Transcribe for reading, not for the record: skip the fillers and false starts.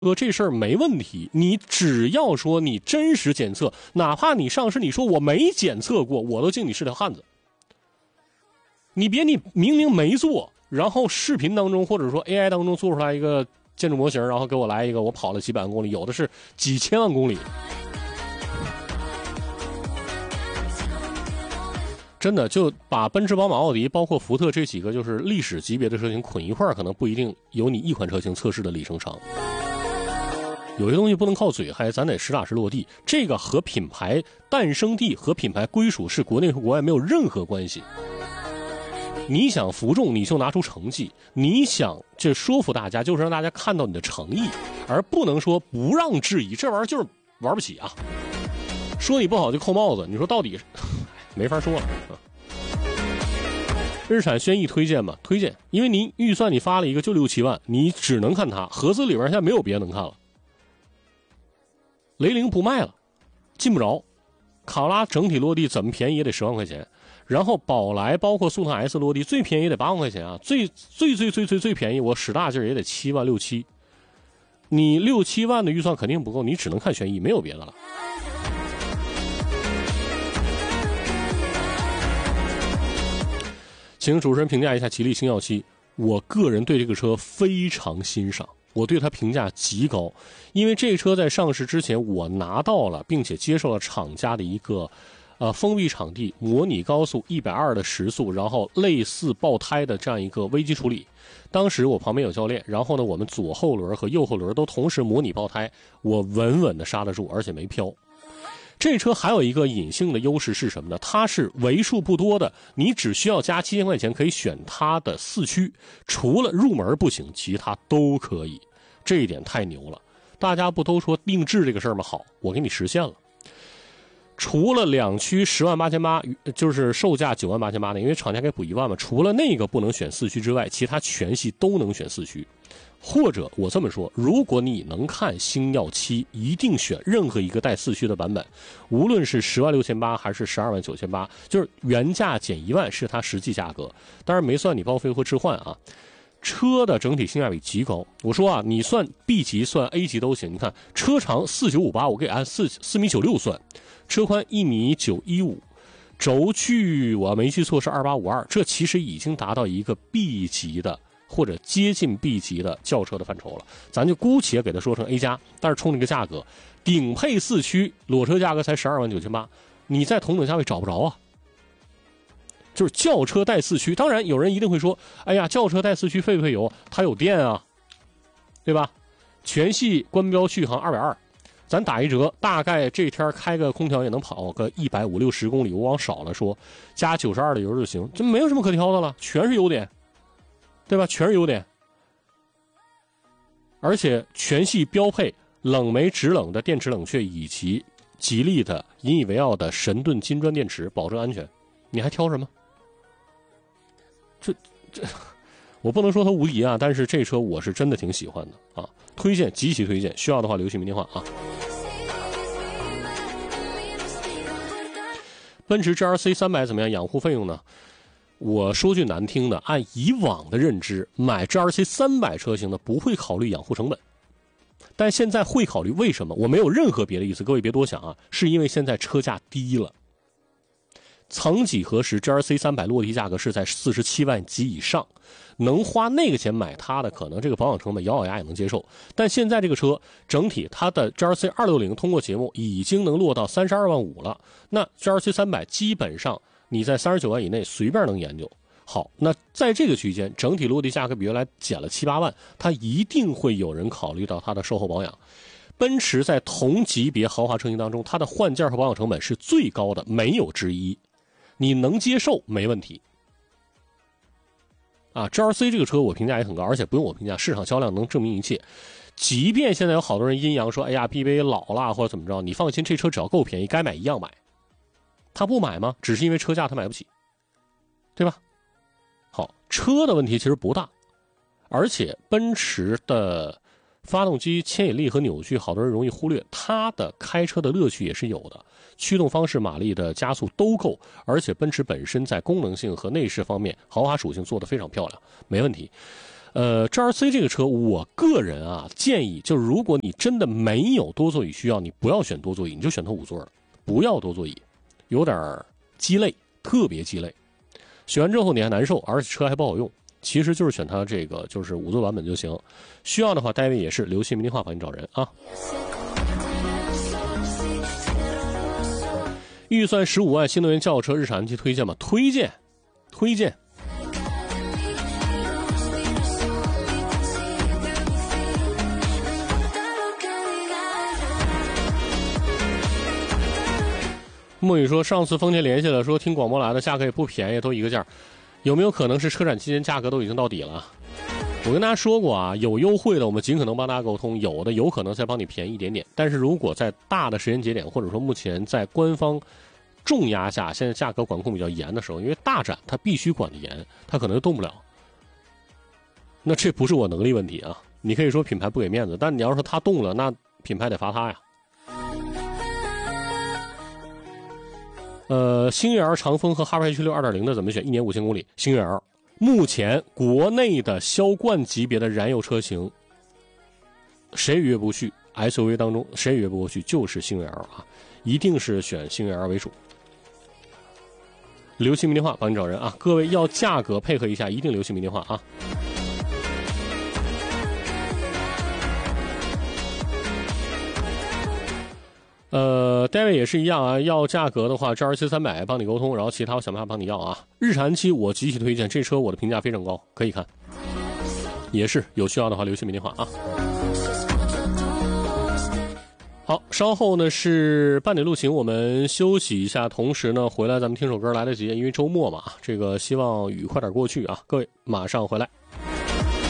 这事儿没问题，你只要说你真实检测，哪怕你上市你说我没检测过，我都敬你是条汉子。你别你明明没做，然后视频当中或者说 AI 当中做出来一个建筑模型，然后给我来一个我跑了几百万公里，有的是几千万公里。真的就把奔驰、宝马、奥迪，包括福特这几个就是历史级别的车型捆一块儿，可能不一定有你一款车型测试的里程长。有些东西不能靠嘴嗨，咱得实打实落地。这个和品牌诞生地和品牌归属是国内和国外没有任何关系。你想服众，你就拿出成绩；你想这说服大家，就是让大家看到你的诚意，而不能说不让质疑。这玩意儿就是玩不起啊！说你不好就扣帽子，你说到底没法说了。日产轩逸推荐吗？推荐，因为您预算你发了一个就6、7万，你只能看它，合资里边现在没有别的能看了。雷凌不卖了，进不着。卡罗拉整体落地怎么便宜也得10万块钱，然后宝来包括速腾 S 落地最便宜也得8万块钱啊，最便宜我使大劲也得7万6、7。你6、7万的预算肯定不够，你只能看轩逸，没有别的了。请主持人评价一下吉利星耀7。我个人对这个车非常欣赏，我对它评价极高，因为这车在上市之前我拿到了并且接受了厂家的一个封闭场地模拟高速120的时速，然后类似爆胎的这样一个危机处理。当时我旁边有教练，然后呢我们左后轮和右后轮都同时模拟爆胎，我稳稳的刹得住，而且没飘。这车还有一个隐性的优势是什么呢？它是为数不多的，你只需要加7000块钱可以选它的4驱，除了入门不行，其他都可以，这一点太牛了。大家不都说定制这个事儿吗？好，我给你实现了。除了2驱108800，就是售价98800的，因为厂家给补1万嘛，除了那个不能选4驱之外，其他全系都能选4驱。或者我这么说，如果你能看星耀7，一定选任何一个带4驱的版本，无论是106800还是129800，就是原价减1万是它实际价格，当然没算你报废或置换啊。车的整体性价比极高，我说啊，你算 B 级算 A 级都行。你看车长4958，我给按4米96算，车宽1米915，轴距我没记错是2852，这其实已经达到一个 B 级的或者接近 B 级的轿车的范畴了，咱就姑且给它说成 A 加，但是冲这个价格，顶配4驱裸车价格才12万9800，你在同等价位找不着啊。就是轿车带4驱，当然有人一定会说，哎呀，轿车带4驱费不费油？它有电啊，对吧？全系官标续航220，咱打一折，大概这天开个空调也能跑个150-160公里，我往少了说，加92的油就行，这没有什么可挑的了，全是优点。对吧？全是优点，而且全系标配冷媒直冷的电池冷却，以及吉利的引以为傲的神盾金砖电池，保证安全。你还挑什么？这，我不能说它无敌啊，但是这车我是真的挺喜欢的啊，推荐，极其推荐。需要的话留起名电话啊。奔驰 GRC 300怎么样？养护费用呢？我说句难听的，按以往的认知，买 GRC 300车型的不会考虑养护成本，但现在会考虑。为什么？我没有任何别的意思，各位别多想啊，是因为现在车价低了。曾几何时 GRC 300落地价格是在47万及以上，能花那个钱买它的，可能这个保养成本咬咬牙也能接受。但现在这个车整体它的 GRC 260通过节目已经能落到32万5了，那 GRC 300基本上你在39万以内随便能研究。好，那在这个区间整体落地价格比原来减了7、8万，它一定会有人考虑到它的售后保养。奔驰在同级别豪华车型当中，它的换件和保养成本是最高的，没有之一。你能接受没问题啊。 GRC 这个车我评价也很高，而且不用我评价，市场销量能证明一切。即便现在有好多人阴阳说，哎呀 BBA 老了或者怎么着，你放心，这车只要够便宜，该买一样买。他不买吗？只是因为车价他买不起，对吧？好，车的问题其实不大，而且奔驰的发动机牵引力和扭矩好多人容易忽略，它的开车的乐趣也是有的，驱动方式马力的加速都够，而且奔驰本身在功能性和内饰方面豪华属性做得非常漂亮，没问题。 GRC 这个车，我个人啊建议，就是如果你真的没有多座椅需要，你不要选多座椅，你就选它5座的，不要多座椅，有点鸡肋，特别鸡肋。选完之后你还难受，而且车还不好用。其实就是选它这个就是5座版本就行。需要的话，单位也是留信明电话帮你找人啊。预算15万新能源轿车日产期推荐吗？推荐。墨雨说，上次丰田联系了，说听广播来的，价格也不便宜，都一个价，有没有可能是车展期间价格都已经到底了？我跟大家说过啊，有优惠的我们尽可能帮大家沟通，有的有可能再帮你便宜一点点，但是如果在大的时间节点，或者说目前在官方重压下，现在价格管控比较严的时候，因为大展它必须管得严，它可能就动不了。那这不是我能力问题啊，你可以说品牌不给面子，但你要说它动了，那品牌得罚它呀。星越 R 长风和哈弗 H6 2.0 的怎么选？1年5000公里，星越 R 目前国内的销冠级别的燃油车型，谁也越不过去 SUV 当中谁也越不过去就是星越 R 啊，一定是选星越 R 为主。留姓名电话帮你找人啊，各位要价格配合一下，一定留姓名电话啊。David 也是一样啊，要价格的话 GRC 300帮你沟通，然后其他我想办法帮你要啊。日产期我极其推荐，这车我的评价非常高，可以看。也是有需要的话留姓名电话啊。好，稍后呢是半点路行，我们休息一下，同时呢回来咱们听首歌来得及，因为周末嘛，这个希望雨快点过去啊。各位马上回来。